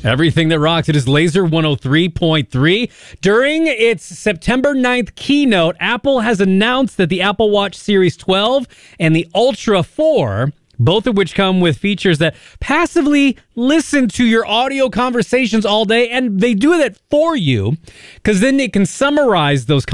Everything that rocks. It is Laser 103.3. During its September 9th keynote, Apple has announced that the Apple Watch Series 12 and the Ultra 4, both of which come with features that passively listen to your audio conversations all day, and they do that for you because then it can summarize those